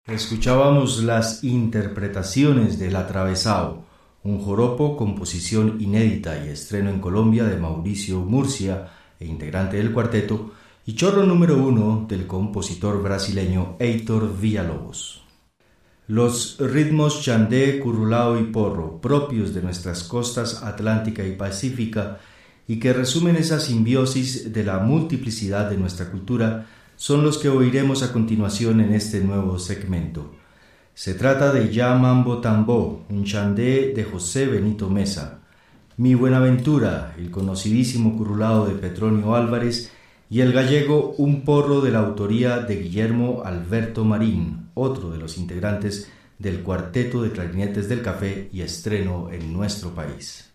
Escuchábamos las interpretaciones del Atravesao, un joropo, composición inédita y estreno en Colombia de Mauricio Murcia e integrante del cuarteto, y chorro número 1 del compositor brasileño Heitor Villa-Lobos. Los ritmos chandé, currulao y porro, propios de nuestras costas atlántica y pacífica, y que resumen esa simbiosis de la multiplicidad de nuestra cultura, son los que oiremos a continuación en este nuevo segmento. Se trata de Ya Mambo Tambo, un chandé de José Benito Mesa, Mi Buenaventura, el conocidísimo currulao de Petronio Álvarez, y el gallego Un Porro, de la autoría de Guillermo Alberto Marín, otro de los integrantes del Cuarteto de Clarinetes del Café y estreno en nuestro país.